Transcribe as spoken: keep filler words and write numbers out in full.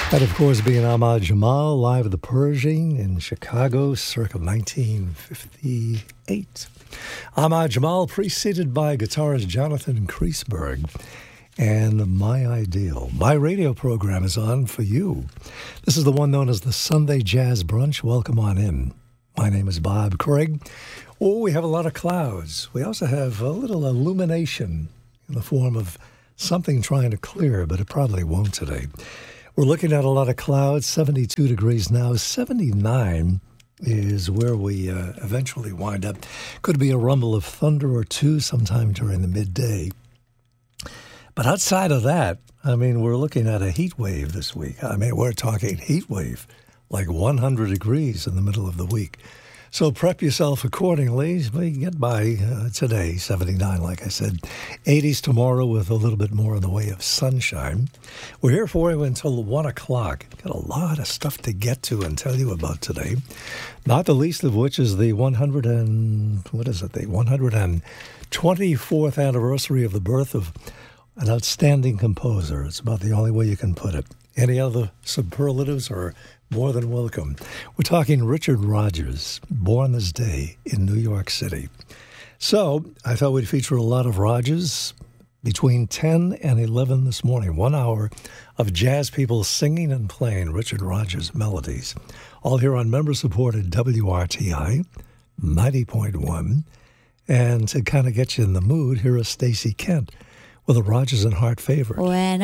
That, of course, being Ahmad Jamal, live at the Pershing in Chicago, circa nineteen fifty-eight. Ahmad Jamal, preceded by guitarist Jonathan Kreisberg, and My Ideal. My radio program is on for you. This is the one known as the Sunday Jazz Brunch. Welcome on in. My name is Bob Craig. Oh, we have a lot of clouds. We also have a little illumination in the form of something trying to clear, but it probably won't today. We're looking at a lot of clouds, seventy-two degrees now. seventy-nine is where we uh, eventually wind up. Could be a rumble of thunder or two sometime during the midday. But outside of that, I mean, we're looking at a heat wave this week. I mean, we're talking heat wave, like one hundred degrees in the middle of the week. So prep yourself accordingly. We get by uh, today, seventy-nine, like I said. eighties tomorrow with a little bit more in the way of sunshine. We're here for you until one o'clock. Got a lot of stuff to get to and tell you about today. Not the least of which is the one hundred and, what is it, the one hundred twenty-fourth anniversary of the birth of an outstanding composer. It's about the only way you can put it. Any other superlatives are more than welcome. We're talking Richard Rodgers, born this day in New York City. So I thought we'd feature a lot of Rodgers between ten and eleven this morning. One hour of jazz people singing and playing Richard Rodgers melodies. All here on member-supported W R T I ninety point one. And to kind of get you in the mood, here is Stacey Kent with a Rodgers and Hart favorite. When